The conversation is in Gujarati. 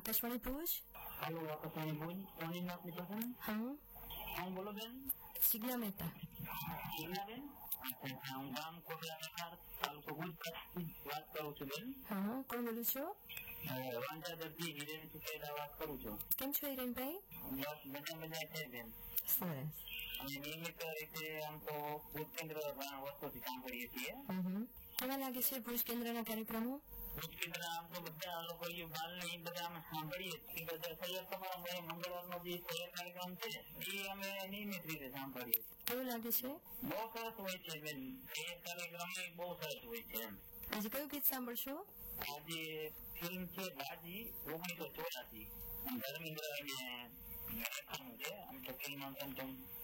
આકાશવાણી ભુજ. હેલો, આકાશવાણી ભુજ. કોની આપની પસંદ? હા, હું બોલો બેન. સિગ્ના મહેતા. સિગ્ના બેન? અચ્છા, હું ગામ કોટડા વિસ્તાર તાલુકો ભુજ વાત કરું છું બેન. હા, કોણ બોલું છો? વાંચા દર્દી હિરેન સુખેડા વાત કરું છું. કેમ છો હિરેનભાઈ? બસ મજા છે બેન. સરસ. અને નિયમિત રીતે આમ તો ભુજ કેન્દ્ર ઘણા વર્ષોથી કામ કરીએ છીએ. કેવા લાગે છે ભુજ કેન્દ્રના કાર્યક્રમો? ભુજ કેન્દ્ર આમ તો બધા લોકો બાલ ને બધા અમે સાંભળીએ છીએ. બધા સહયોગ તમારા મંગળવારનો જે સહયોગ કાર્યક્રમ છે એ અમે નિયમિત રીતે સાંભળીએ છીએ. કેવું લાગે છે? બહુ સરસ હોય છે બેન. સહયોગ કાર્યક્રમ બહુ સરસ હોય છે. આજે કયું ગીત સાંભળશો? આજે ફિલ્મ છે બાજી 1984. ધર્મેન્દ્ર અને રેખાનું છે. આમ તો ફિલ્મ